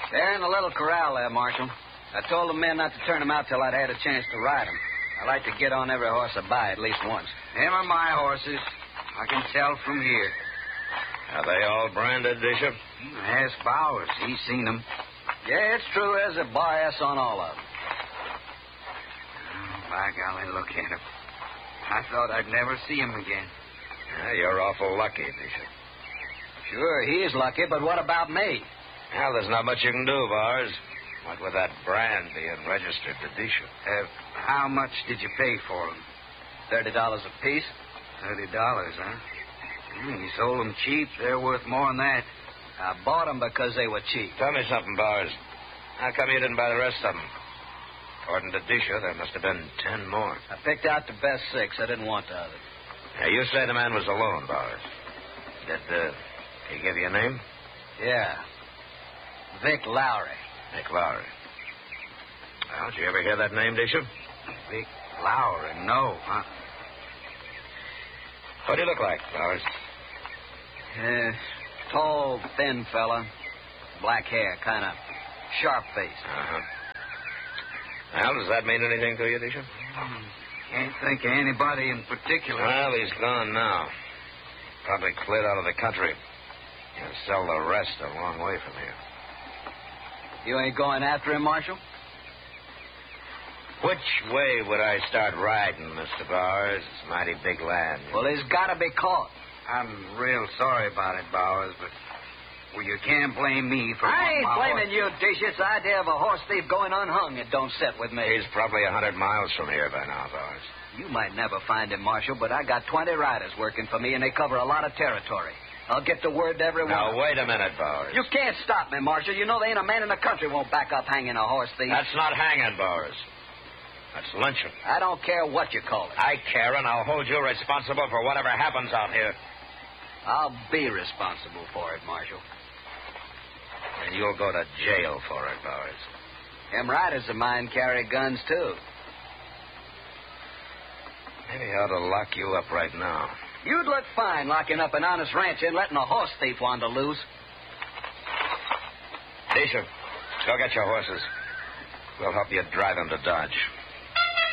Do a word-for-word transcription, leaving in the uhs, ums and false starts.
They're in the little corral there, Marshal. I told the men not to turn them out till I'd had a chance to ride them. I like to get on every horse I buy at least once. Them are my horses. I can tell from here. Are they all branded, Bishop? Ask Bowers. He's seen them. Yeah, it's true. There's a bar S on all of them. Oh, by golly, look at him. I thought I'd never see him again. Yeah, you're awful lucky, Bishop. Sure, he's lucky, but what about me? Well, there's not much you can do, Bowers. What with that brand being registered to Bishop? Uh, how much did you pay for them? Thirty dollars apiece. Thirty dollars, huh? Mm, you sold them cheap. They're worth more than that. I bought them because they were cheap. Tell me something, Bowers. How come you didn't buy the rest of them? According to Disha, there must have been ten more. I picked out the best six. I didn't want the others. Now, you say the man was alone, Bowers. Did uh, he give you a name? Yeah. Vic Lowry. Vic Lowry. Well, did you ever hear that name, Disha? Vic Lowry? No, huh? What do you look like, Bowers? Uh, tall, thin fella. Black hair, kind of sharp face. Uh-huh. Well, does that mean anything to you, Disha? Can't think of anybody in particular. Well, he's gone now. Probably cleared out of the country. He'll sell the rest a long way from here. You ain't going after him, Marshal? Which way would I start riding, Mister Bowers? It's mighty big land. Well, he's got to be caught. I'm real sorry about it, Bowers, but... Well, you can't blame me for... I ain't my blaming horse. you, Dish. It's the idea of a horse thief going unhung. It don't sit with me. He's probably a hundred miles from here by now, Bowers. You might never find him, Marshal, but I got twenty riders working for me, and they cover a lot of territory. I'll get the word to everyone. Now, wait a minute, Bowers. You can't stop me, Marshal. You know there ain't a man in the country won't back up hanging a horse thief. That's not hanging, Bowers. That's lynching. I don't care what you call it. I care, and I'll hold you responsible for whatever happens out here. I'll be responsible for it, Marshal. And you'll go to jail for it, Bowers. Them riders of mine carry guns, too. Maybe I ought to lock you up right now. You'd look fine locking up an honest rancher and letting a horse thief wander loose. Bishop, go get your horses. We'll help you drive them to Dodge.